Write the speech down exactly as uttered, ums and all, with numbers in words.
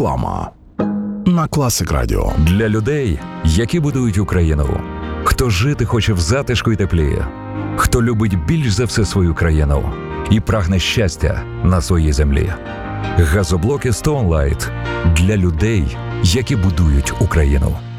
Реклама на Класик Радіо. Для людей, які будують Україну. Хто жити хоче в затишку і теплі. Хто любить більш за все свою країну і прагне щастя на своїй землі. Газоблоки Stone Light для людей, які будують Україну.